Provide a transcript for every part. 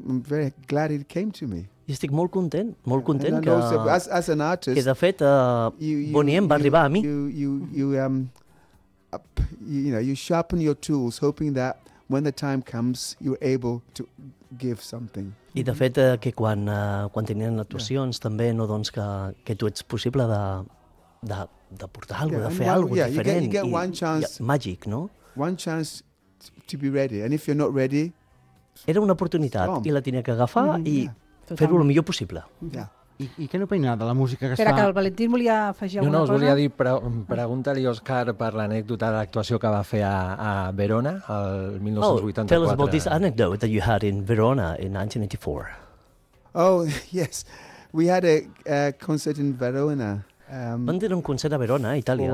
I'm very glad it came to me. I estic molt content And que, also, as an artist, que de fet Boney M va arribar a mi. You sharpen your tools, hoping that when the time comes, you're able to give something. I de fet que quan tenien actuacions també, no, doncs que tu ets possible de portar alguna cosa, de fer alguna cosa diferent. You get one chance, màgic, no? One chance to be ready, and if you're not ready... Era una oportunitat i la tenia que agafar i fer-ho el millor possible. I què n'opina de la música que es Espera, fa? que el Valentín volia afegir alguna cosa. No, us volia dir, pregunta-li, Òscar, per l'anècdota de l'actuació que va fer a Verona, el 1984. Tell us about this anecdote that you had in Verona in 1984. Oh, yes. We had a concert in Verona. Van tenir un concert a Verona, a Itàlia.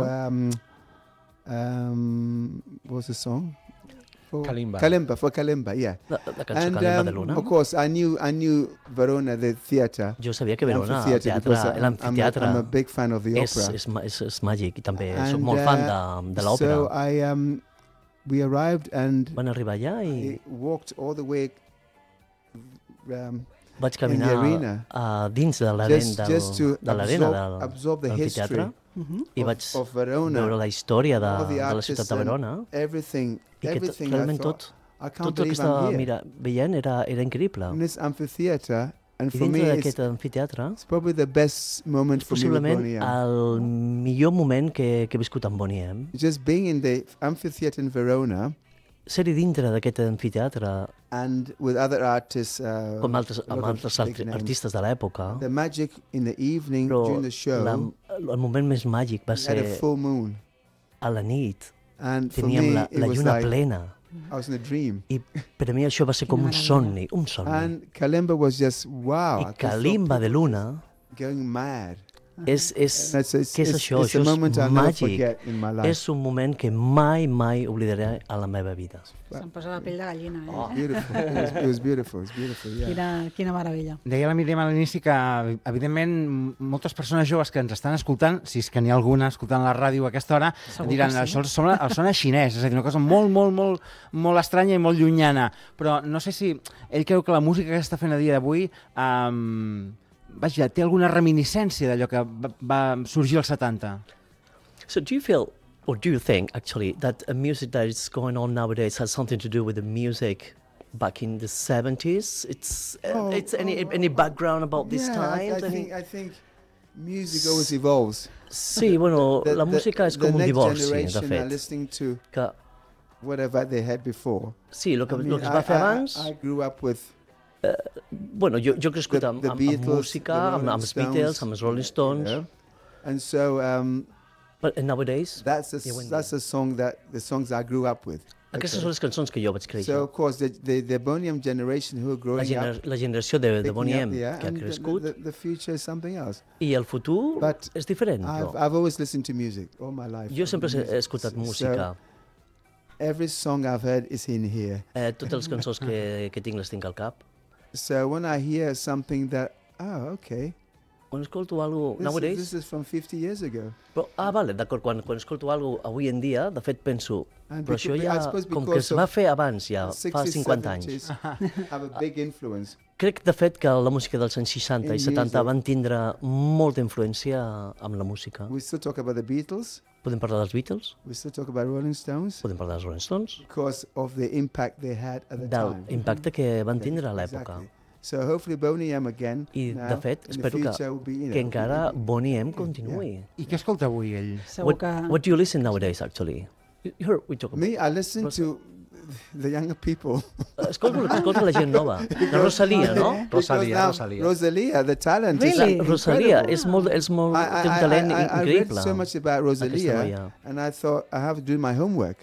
What was the song? Kalimba. For Kalimba, yeah. La cançó Kalimba de Luna. Of course, I knew Verona, the theatre. Jo sabia que Verona, l'amfiteatre, I'm a big fan of the opera. És màgic i també soc molt fan de l'òpera. So we arrived and van arribar allà i walked all the way vaig caminar dins de l'arena del teatre i vaig veure la història de la ciutat de Verona i que realment tot el que estava veient era increïble. I dintre d'aquest amfiteatre és possiblement el millor moment que he viscut amb Boney M. Just being in the amphitheatre in Verona, ser-hi dintre d'aquest amfiteatre and with other artists, amb altres artistes de l'època, the magic in the evening during the show, el moment més màgic va ser a la nit, teníem la lluna plena. I was in a dream. I per a mi això va ser com un somni. And Kalimba was just, wow. I Kalimba de Luna going mad. Què és això? Això és màgic. És un moment que mai oblidaré a la meva vida. Se'm posa la pell de gallina, It was beautiful, yeah. Quina meravella. Deia la Míriam a l'inici que, evidentment, moltes persones joves que ens estan escoltant, si és que n'hi ha alguna escoltant la ràdio a aquesta hora, diran, això els sona xinès, és a dir, una cosa molt estranya i molt llunyana. Però no sé si ell creu que la música que està fent a dia d'avui té alguna reminiscència d'allò que va sorgir als 70. So do you feel, or do you think, actually, that music that is going on nowadays has something to do with the music back in the 70s? It's any background about this time? I think music always evolves. Sí, bueno, la música és com un divorci, de fet. Listening to whatever they had before. Sí, el que es va fer abans... I grew up with... Bueno, jo he crescut amb música, amb els Beatles, amb els Rolling Stones. And so, but nowadays, that's the songs I grew up with. Aquestes són les cançons que jo vaig créixer. So, of course, the Boney M generation who are growing up, la generació de Boney M que ha crescut, the future is something else. I el futur és diferent. I've always listened to music all my life. Jo sempre he escoltat música. Every song I've heard is in here. Totes les cançons que tinc les tinc al cap. So when I hear something that, okay. Quan escolto alguna cosa nowadays... This is from 50 years ago. Però, vale, d'acord, quan escolto alguna cosa avui en dia, de fet penso, però això ja, com que es va fer abans, ja, fa 50 anys. Have a big influence. Crec, de fet, que la música dels anys 60 i 70 van tindre molta influència amb la música. We still talk about the Beatles. Podem parlar dels Beatles. We still talk about Rolling Stones. Podem parlar dels Rolling Stones. Because of the impact they had at the time. Del impacte que van tindre a l'època. So hopefully Boney M again. I de fet, espero que encara Boney M continuï. I què escolta avui ell? What do you listen nowadays, actually? Me, I listen to the younger people. Escolta la gent nova. La Rosalia, no? Rosalia, the talent. Really? Rosalia, és molt, té un talent increïble. I read so much about Rosalia, and I thought I have to do my homework.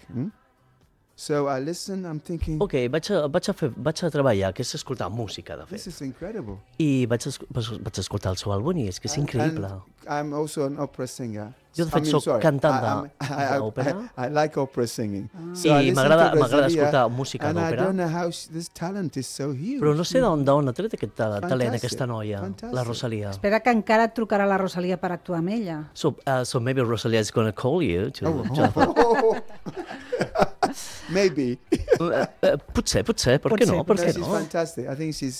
So I listen, I'm thinking... Ok, vaig a treballar, que és escoltar música, de fet. This is incredible. I vaig escoltar el seu àlbum i és que és increïble. I'm also an opera singer. Jo, de fet, soc cantant d'òpera. I like opera singing. I m'agrada escoltar música d'òpera. And I don't know how this talent is so huge. Però no sé d'on ha tret aquest talent, aquesta noia, la Rosalia. Espera que encara et trucarà la Rosalia per actuar amb ella. So maybe Rosalia is going to call you to... Maybe. Potser, per què no? She's fantastic. I think she's